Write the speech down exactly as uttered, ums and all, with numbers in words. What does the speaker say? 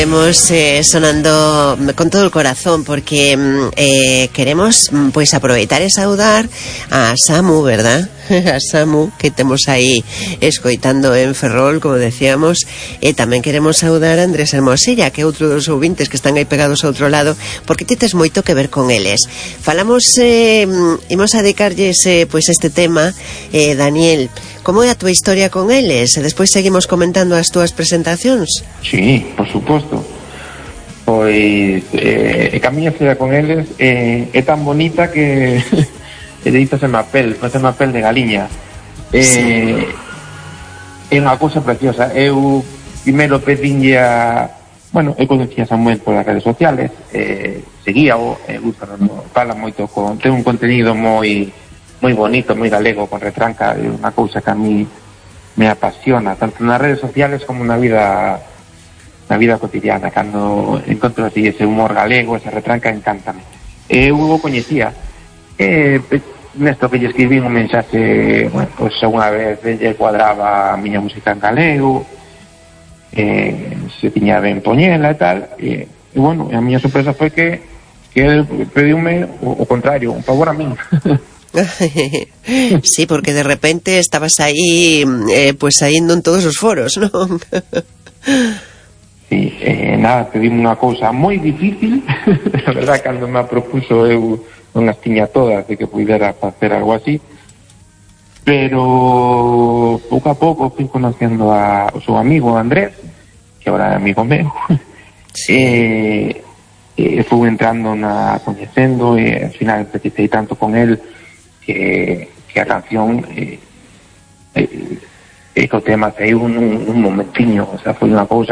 Estamos eh, sonando con todo el corazón porque eh, queremos pois aproveitar e saudar a Samu, verdad? A Samu, que temos aí escoitando en Ferrol, como decíamos, e tamén queremos saudar a Andrés Hermosilla, que é outro dos ouvintes que están aí pegados ao outro lado, porque ti tes moito que ver con eles. Falamos, eh, imos a dedicarlles eh, pois este tema, eh, Daniel. Como é a túa historia con eles? E despois seguimos comentando as túas presentacións. Sí, por suposto. Pois eh, que a miña historia con eles eh, é tan bonita que e deítaseme a pel, faceme a pel de galiña. Eh, sí. É unha cousa preciosa. Eu primeiro pedinlle a... Bueno, eu conocía a Samuel polas redes sociales, eh, seguía-o, eh, no, fala moito con... ten un contenido moi moi bonito, moi galego, con retranca, é unha cousa que a mí me apasiona, tanto nas redes sociales como na vida na vida cotidiana. Cando encontro así ese humor galego, esa retranca, encántame. Eu o coñecía, e nesto que lle escribí un mensaxe, bueno, pois unha vez lle cuadraba a miña música en galego, eh, se tiña ben poñela e tal, e, e bueno, a miña sorpresa foi que que ele pediume o, o contrario, un favor a min. Sí, porque de repente estabas aí eh, pues saindo en todos os foros, non? Sí, eh, nada, pedime unha cousa moi difícil. A verdad, cando me propuso eu non as tiña todas de que pudera facer algo así, pero pouco a pouco fui conocendo a, o seu amigo Andrés, que agora é amigo meu. Sí. E, e fui entrando na coñecendo e ao final empecé tanto con él que, que a canción eh, eh, e que o tema saiu un, un momentiño, o sea, foi unha cousa